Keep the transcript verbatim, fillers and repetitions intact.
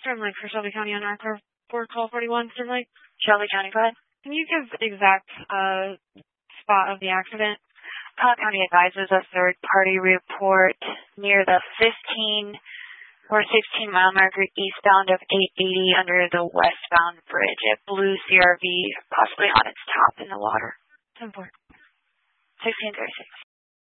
Storm Lake for Shelby County on Arthur Ford Call forty-one, Storm Lake. Shelby County, go ahead. Can you give the exact uh, spot of the accident? Polk County advises a third-party report near the fifteen or sixteen mile marker eastbound of eight eighty under the westbound bridge. A blue C R V possibly on its top in the water. ten four. sixteen thirty-six.